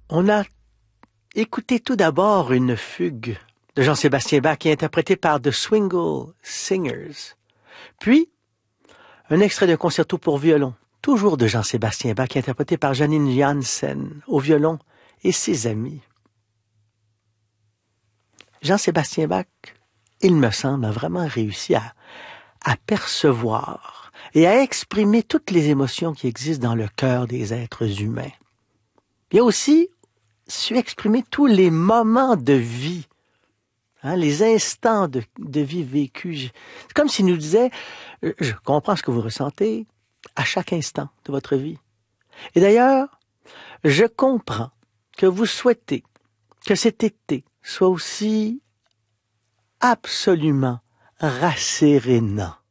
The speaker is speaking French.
On a écouté tout d'abord une fugue de Jean-Sébastien Bach qui est interprétée par The Swingle Singers. Puis, un extrait d'un concerto pour violon, toujours de Jean-Sébastien Bach, interprété par Janine Jansen au violon et ses amis. Jean-Sébastien Bach, il me semble, a vraiment réussi à percevoir et à exprimer toutes les émotions qui existent dans le cœur des êtres humains. Il a aussi su exprimer tous les moments de vie, les instants de vie vécus. C'est comme s'il nous disait, je comprends ce que vous ressentez à chaque instant de votre vie. Et d'ailleurs, je comprends que vous souhaitez que cet été soit aussi absolument rassérénant